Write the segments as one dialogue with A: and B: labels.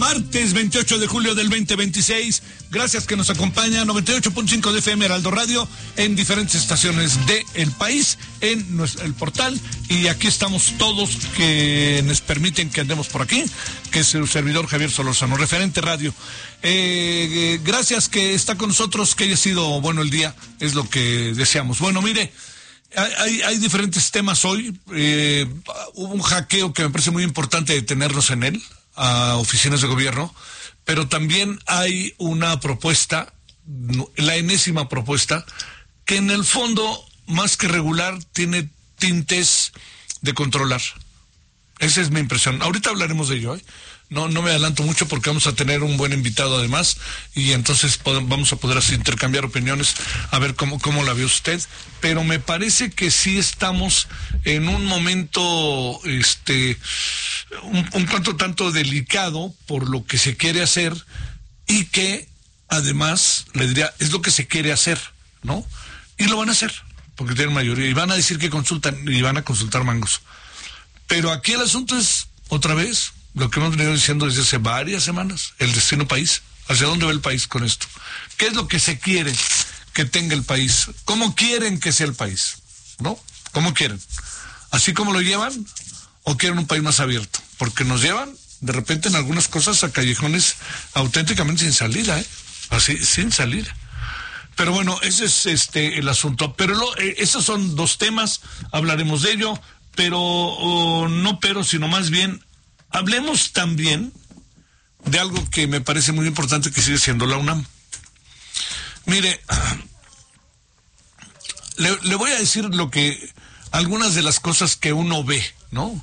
A: Martes 28 de julio del 2026. Gracias que nos acompaña 98.5 de FM Heraldo Radio en diferentes estaciones del país, en el portal. Y aquí estamos todos que nos permiten que andemos por aquí, que es el servidor Javier Solórzano, referente radio. Gracias que está con nosotros, que haya sido bueno el día, es lo que deseamos. Bueno, mire, hay diferentes temas hoy. Hubo un hackeo que me parece muy importante detenernos en él, a oficinas de gobierno, pero también hay una propuesta, la enésima propuesta, que en el fondo, más que regular, tiene tintes de controlar. Esa es mi impresión. Ahorita hablaremos de ello, ¿eh? No me adelanto mucho porque vamos a tener un buen invitado además, y entonces vamos a poder así intercambiar opiniones, a ver cómo la ve usted, pero me parece que sí estamos en un momento un tanto delicado por lo que se quiere hacer, y que además, le diría, es lo que se quiere hacer, ¿no? Y lo van a hacer, porque tienen mayoría, y van a decir que consultan, y van a consultar mangos. Pero aquí el asunto es, otra vez, lo que hemos venido diciendo desde hace varias semanas, el destino país. ¿Hacia dónde va el país con esto? ¿Qué es lo que se quiere que tenga el país? ¿Cómo quieren que sea el país? ¿No? ¿Cómo quieren? ¿Así como lo llevan? ¿O quieren un país más abierto? Porque nos llevan, de repente, en algunas cosas a callejones auténticamente sin salida, ¿eh? Así, sin salida. Pero bueno, ese es el asunto. Pero esos son dos temas, hablaremos de ello, sino más bien, hablemos también de algo que me parece muy importante, que sigue siendo la UNAM. Mire, le voy a decir algunas de las cosas que uno ve, ¿no?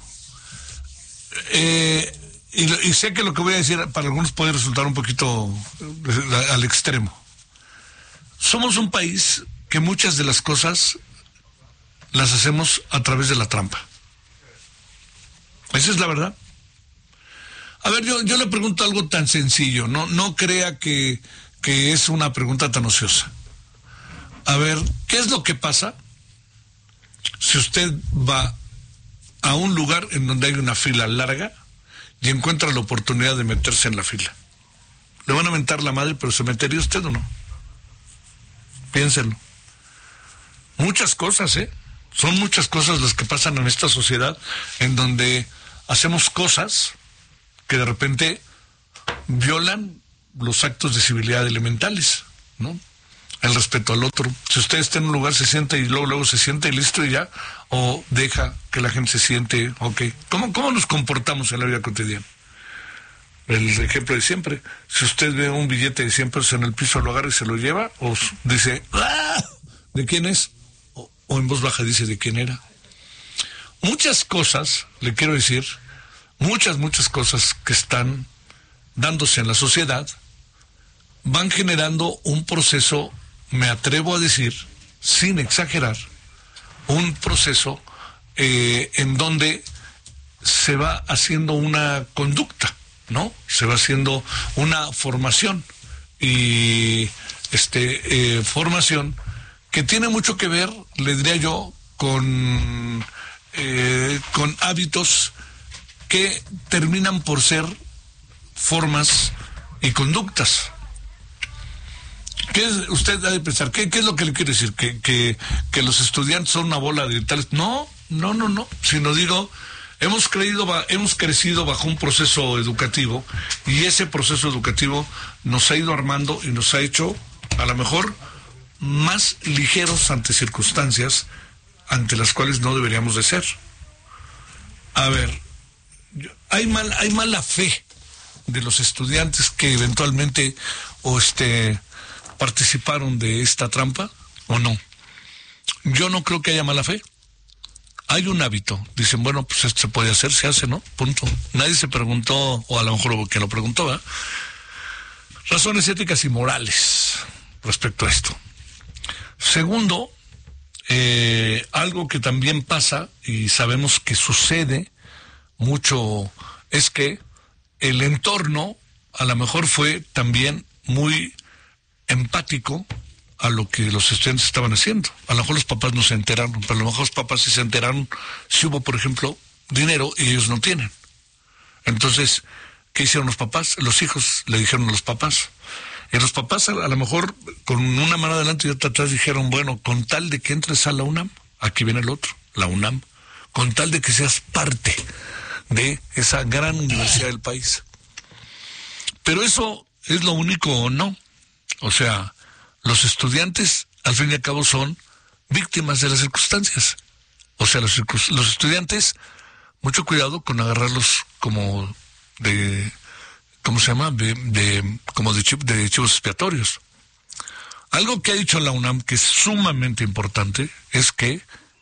A: Y sé que lo que voy a decir para algunos puede resultar un poquito al extremo. Somos un país que muchas de las cosas las hacemos a través de la trampa. Esa es la verdad. A ver, yo le pregunto algo tan sencillo, no crea que es una pregunta tan ociosa. A ver, ¿qué es lo que pasa si usted va a un lugar en donde hay una fila larga y encuentra la oportunidad de meterse en la fila? Le van a mentar la madre, pero ¿se metería usted o no? Piénsenlo. Muchas cosas, son muchas cosas las que pasan en esta sociedad, en donde hacemos cosas que de repente violan los actos de civilidad elementales, ¿no? El respeto al otro. Si usted está en un lugar, se sienta y luego se sienta y listo y ya, o deja que la gente se siente, ok. ¿Cómo nos comportamos en la vida cotidiana? El ejemplo de siempre. Si usted ve un billete de 100 pesos en el piso, lo agarra y se lo lleva, o dice, ¡ah! ¿De quién es? O en voz baja dice, ¿de quién era? Muchas cosas, le quiero decir, muchas cosas que están dándose en la sociedad van generando un proceso, me atrevo a decir, sin exagerar, un proceso en donde se va haciendo una conducta, ¿no? Se va haciendo una formación, y formación que tiene mucho que ver, le diría yo, con hábitos que terminan por ser formas y conductas. Usted ha de pensar, ¿qué es lo que le quiere decir? ¿Que los estudiantes son una bola de tales? No, sino digo, hemos crecido bajo un proceso educativo, y ese proceso educativo nos ha ido armando y nos ha hecho, a lo mejor, más ligeros ante circunstancias ante las cuales no deberíamos de ser. A ver, hay mala fe de los estudiantes que eventualmente participaron de esta trampa, ¿o no? Yo no creo que haya mala fe. Hay un hábito. Dicen, bueno, pues esto se puede hacer, se hace, ¿no? Punto. Nadie se preguntó, o a lo mejor que lo preguntó, ¿verdad? Razones éticas y morales respecto a esto. Segundo, algo que también pasa, y sabemos que sucede mucho, es que el entorno a lo mejor fue también muy empático a lo que los estudiantes estaban haciendo. A lo mejor los papás no se enteraron, pero a lo mejor los papás sí se enteraron si hubo, por ejemplo, dinero y ellos no tienen. Entonces, ¿qué hicieron los papás? Los hijos le dijeron a los papás. Y los papás a lo mejor con una mano adelante y otra atrás dijeron, bueno, con tal de que entres a la UNAM, aquí viene el otro, la UNAM, con tal de que seas parte de esa gran universidad del país. Pero eso es lo único o no. O sea, los estudiantes al fin y al cabo son víctimas de las circunstancias. O sea, los estudiantes, mucho cuidado con agarrarlos como de, ¿cómo se llama? Como de chivos expiatorios. Algo que ha dicho la UNAM que es sumamente importante es que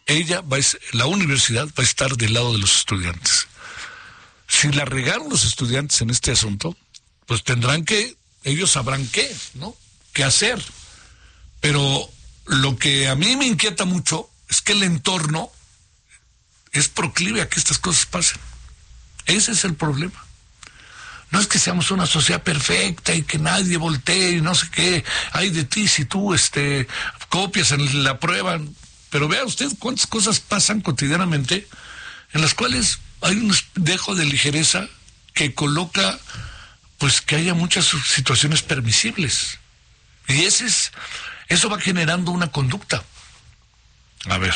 A: la universidad va a estar del lado de los estudiantes. Si la regaron los estudiantes en este asunto, pues ellos sabrán qué, ¿no? Qué hacer. Pero lo que a mí me inquieta mucho es que el entorno es proclive a que estas cosas pasen. Ese es el problema. No es que seamos una sociedad perfecta y que nadie voltee y no sé qué. Ay de ti si tú copias en la prueba. Pero vea usted cuántas cosas pasan cotidianamente en las cuales hay un dejo de ligereza que coloca, pues, que haya muchas situaciones permisibles. Y eso va generando una conducta. A ver,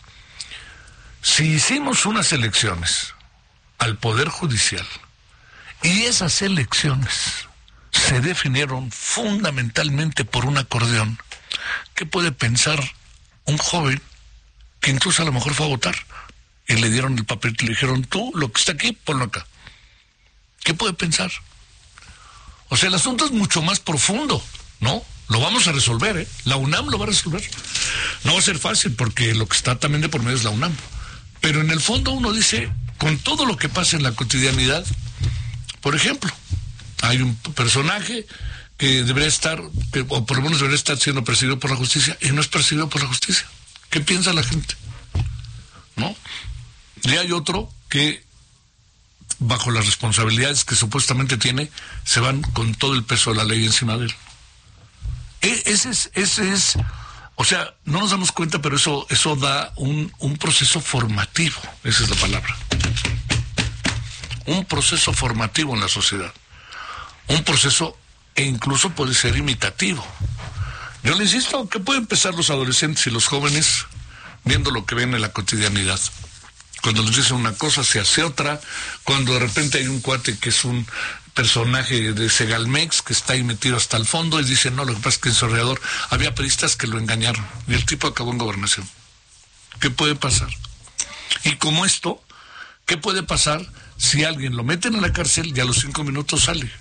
A: si hicimos unas elecciones al Poder Judicial y esas elecciones se definieron fundamentalmente por un acordeón, ¿qué puede pensar un joven que incluso a lo mejor fue a votar y le dieron el papel y le dijeron, tú, lo que está aquí, ponlo acá? ¿Qué puede pensar? O sea, el asunto es mucho más profundo, ¿no? Lo vamos a resolver, ¿eh? La UNAM lo va a resolver. No va a ser fácil porque lo que está también de por medio es la UNAM. Pero en el fondo uno dice, con todo lo que pasa en la cotidianidad, por ejemplo, hay un personaje que debería estar, o por lo menos debería estar siendo perseguido por la justicia, y no es perseguido por la justicia. ¿Qué piensa la gente? ¿No? Y hay otro que, bajo las responsabilidades que supuestamente tiene, se van con todo el peso de la ley encima de él. Ese es, o sea, no nos damos cuenta, pero eso da un proceso formativo, esa es la palabra. Un proceso formativo en la sociedad. Un proceso, e incluso puede ser imitativo. Yo le insisto que pueden empezar los adolescentes y los jóvenes viendo lo que ven en la cotidianidad. Cuando les dicen una cosa, se hace otra. Cuando de repente hay un cuate que es un personaje de Segalmex que está ahí metido hasta el fondo y dice, no, lo que pasa es que en su alrededor había periodistas que lo engañaron y el tipo acabó en gobernación. ¿Qué puede pasar? Y como esto, ¿qué puede pasar si alguien lo meten a la cárcel y a los 5 minutos sale?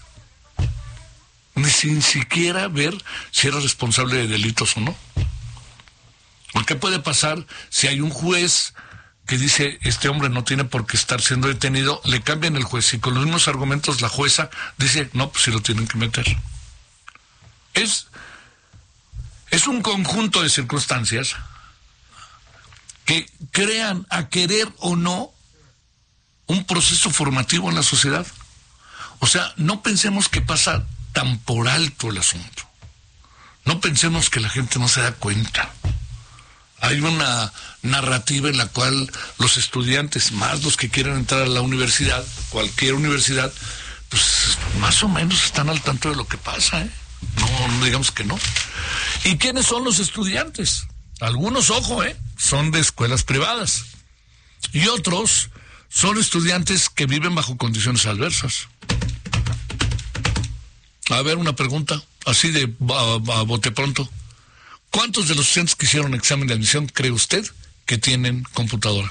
A: Sin siquiera ver si era responsable de delitos o no. ¿O qué puede pasar si hay un juez que dice, este hombre no tiene por qué estar siendo detenido, le cambian el juez y con los mismos argumentos la jueza dice, no, pues sí lo tienen que meter? Es un conjunto de circunstancias que crean, a querer o no, un proceso formativo en la sociedad. O sea, no pensemos que pasa tan por alto el asunto. No pensemos que la gente no se da cuenta. Hay una narrativa en la cual los estudiantes, más los que quieran entrar a la universidad, cualquier universidad, pues más o menos están al tanto de lo que pasa, ¿eh? No digamos que no. ¿Y quiénes son los estudiantes? Algunos, ojo, son de escuelas privadas. Y otros son estudiantes que viven bajo condiciones adversas. A ver, una pregunta, así de a bote pronto. ¿Cuántos de los estudiantes que hicieron examen de admisión cree usted que tienen computadora?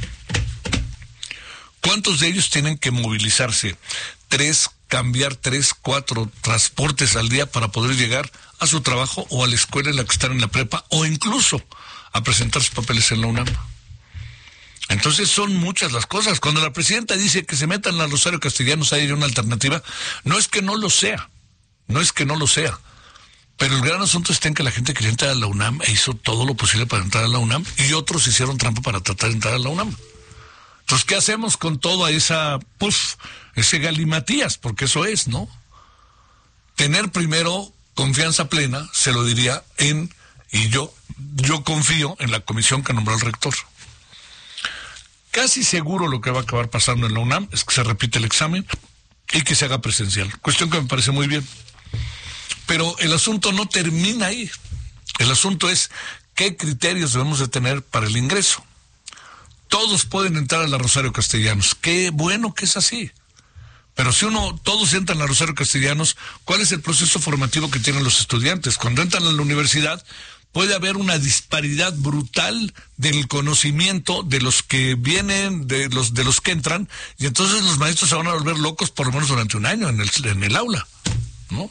A: ¿Cuántos de ellos tienen que movilizarse? Cambiar 3, 4 transportes al día para poder llegar a su trabajo o a la escuela en la que están en la prepa o incluso a presentar sus papeles en la UNAM. Entonces son muchas las cosas. Cuando la presidenta dice que se metan a Rosario Castellanos, hay una alternativa, no es que no lo sea, pero el gran asunto está en que la gente quería entrar a la UNAM e hizo todo lo posible para entrar a la UNAM y otros hicieron trampa para tratar de entrar a la UNAM. Entonces, ¿qué hacemos con toda ese galimatías? Porque eso es, ¿no? Tener primero confianza plena, se lo diría y yo confío en la comisión que nombró el rector. Casi seguro lo que va a acabar pasando en la UNAM es que se repite el examen y que se haga presencial. Cuestión que me parece muy bien. Pero el asunto no termina ahí. El asunto es qué criterios debemos de tener para el ingreso. Todos pueden entrar a la Rosario Castellanos. Qué bueno que es así. Pero si todos entran a la Rosario Castellanos, ¿cuál es el proceso formativo que tienen los estudiantes? Cuando entran a la universidad, puede haber una disparidad brutal del conocimiento de los que vienen, de los que entran, y entonces los maestros se van a volver locos por lo menos durante un año en el aula, ¿no?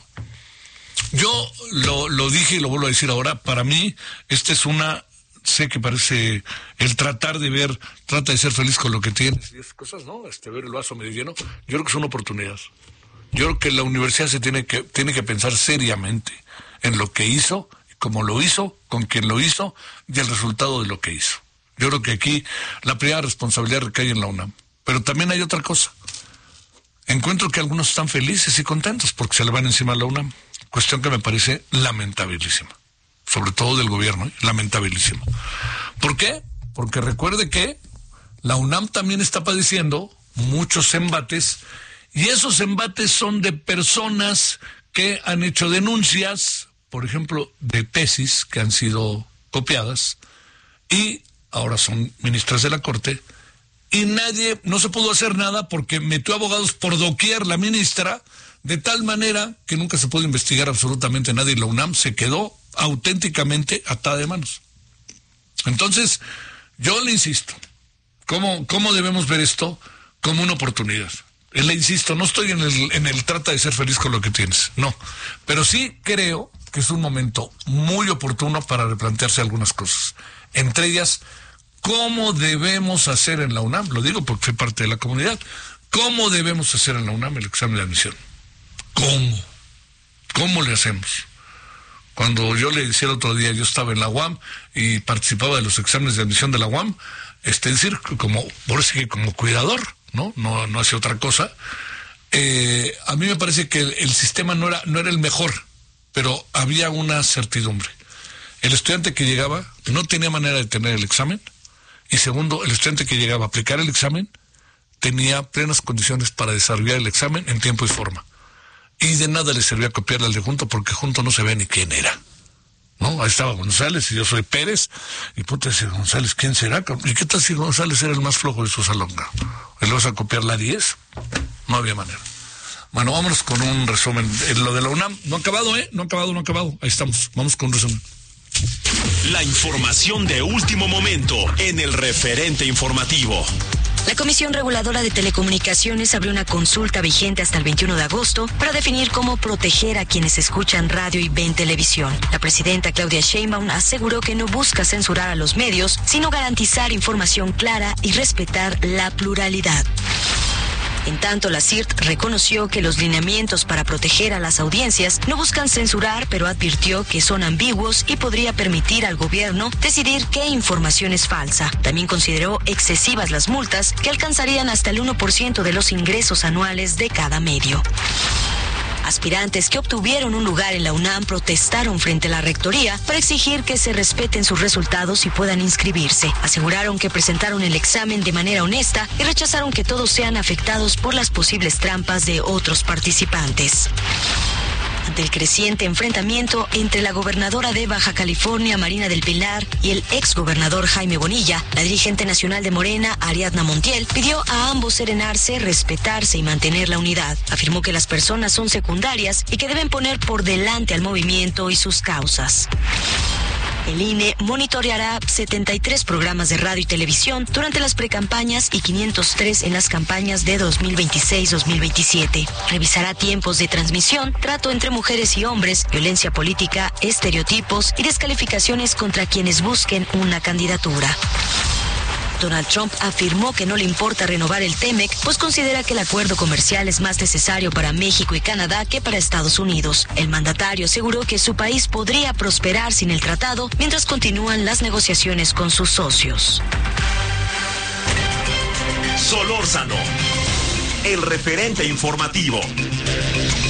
A: Yo lo dije y lo vuelvo a decir ahora, para mí, sé que parece el trata de ser feliz con lo que tienes y esas cosas, ¿no? Ver el vaso medio lleno, yo creo que es una oportunidad. Yo creo que la universidad tiene que pensar seriamente en lo que hizo, cómo lo hizo, con quién lo hizo y el resultado de lo que hizo. Yo creo que aquí la primera responsabilidad recae en la UNAM. Pero también hay otra cosa. Encuentro que algunos están felices y contentos porque se le van encima a la UNAM. Cuestión que me parece lamentabilísima. Sobre todo del gobierno, lamentabilísima. ¿Por qué? Porque recuerde que la UNAM también está padeciendo muchos embates, y esos embates son de personas que han hecho denuncias, por ejemplo, de tesis que han sido copiadas, y ahora son ministras de la Corte, y no se pudo hacer nada porque metió abogados por doquier la ministra, de tal manera que nunca se pudo investigar absolutamente nada, y la UNAM se quedó auténticamente atada de manos. Entonces, yo le insisto, ¿cómo debemos ver esto? Como una oportunidad. Le insisto, no estoy en el trata de ser feliz con lo que tienes, no, pero sí creo que es un momento muy oportuno para replantearse algunas cosas, entre ellas, ¿cómo debemos hacer en la UNAM? Lo digo porque soy parte de la comunidad. ¿Cómo debemos hacer en la UNAM el examen de admisión? ¿Cómo le hacemos? Cuando yo le decía el otro día, yo estaba en la UAM y participaba de los exámenes de admisión de la UAM, decir, como cuidador, no hacía otra cosa. A mí me parece que el sistema no era el mejor, pero había una certidumbre. El estudiante que llegaba no tenía manera de tener el examen, y segundo, el estudiante que llegaba a aplicar el examen tenía plenas condiciones para desarrollar el examen en tiempo y forma. Y de nada le servía copiarle al de junto, porque junto no se ve ni quién era, ¿no? Ahí estaba González y yo soy Pérez, y puta, ese González, ¿quién será? ¿Y qué tal si González era el más flojo de su salón? ¿Le vas a copiar la 10? No había manera. Bueno, vámonos con un resumen. Lo de la UNAM, no ha acabado, No ha acabado. Ahí estamos, vamos con un resumen.
B: La información de último momento en el referente informativo.
C: La Comisión Reguladora de Telecomunicaciones abrió una consulta vigente hasta el 21 de agosto para definir cómo proteger a quienes escuchan radio y ven televisión. La presidenta Claudia Sheinbaum aseguró que no busca censurar a los medios, sino garantizar información clara y respetar la pluralidad. En tanto, la CIRT reconoció que los lineamientos para proteger a las audiencias no buscan censurar, pero advirtió que son ambiguos y podría permitir al gobierno decidir qué información es falsa. También consideró excesivas las multas, que alcanzarían hasta el 1% de los ingresos anuales de cada medio. Aspirantes que obtuvieron un lugar en la UNAM protestaron frente a la rectoría para exigir que se respeten sus resultados y puedan inscribirse. Aseguraron que presentaron el examen de manera honesta y rechazaron que todos sean afectados por las posibles trampas de otros participantes. Ante el creciente enfrentamiento entre la gobernadora de Baja California, Marina del Pilar, y el exgobernador Jaime Bonilla, la dirigente nacional de Morena, Ariadna Montiel, pidió a ambos serenarse, respetarse y mantener la unidad. Afirmó que las personas son secundarias y que deben poner por delante al movimiento y sus causas. El INE monitoreará 73 programas de radio y televisión durante las precampañas y 503 en las campañas de 2026-2027. Revisará tiempos de transmisión, trato entre mujeres y hombres, violencia política, estereotipos y descalificaciones contra quienes busquen una candidatura. Donald Trump afirmó que no le importa renovar el TEMEC, pues considera que el acuerdo comercial es más necesario para México y Canadá que para Estados Unidos. El mandatario aseguró que su país podría prosperar sin el tratado mientras continúan las negociaciones con sus socios.
B: Solórzano, el referente informativo.